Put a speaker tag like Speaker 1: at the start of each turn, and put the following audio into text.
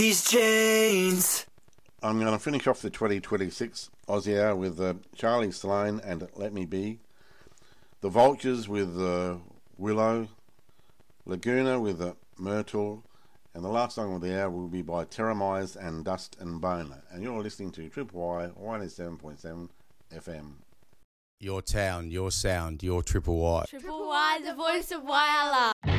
Speaker 1: These Janes.
Speaker 2: I'm going to finish off the 2026 Aussie Hour with Charlie Sloane and Let Me Be, The Vultures with Willow, Laguna with Myrtle, and the last song of the hour will be by Terramize and Dust and Boner. And you're listening to Triple Y 107.7 FM.
Speaker 3: Your town, your sound, your Triple Y.
Speaker 4: Triple Y, the voice of Wyala.